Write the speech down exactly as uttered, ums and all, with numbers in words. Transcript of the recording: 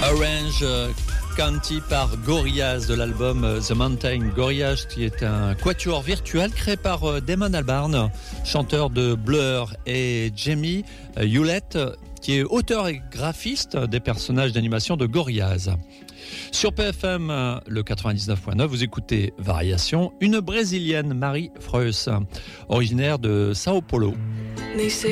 Orange County par Gorillaz de l'album The Mountain. Gorillaz qui est un quatuor virtuel créé par Damon Albarn, chanteur de Blur, et Jamie Hewlett qui est auteur et graphiste des personnages d'animation de Gorillaz. Sur P F M, le quatre-vingt-dix-neuf point neuf, vous écoutez Variation, une brésilienne, Marie Freus, originaire de Sao Paulo.